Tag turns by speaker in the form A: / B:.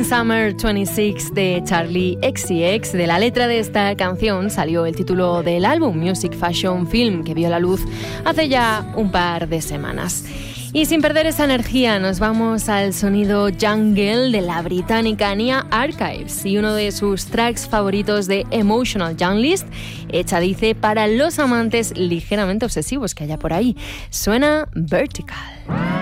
A: Spring Summer 26 de Charli XCX. De la letra de esta canción salió el título del álbum Music Fashion Film, que vio la luz hace ya un par de semanas. Y sin perder esa energía nos vamos al sonido jungle de la británica Nia Archives y uno de sus tracks favoritos de Emotional Young List, hecha dice para los amantes ligeramente obsesivos que haya por ahí. Suena Vertical.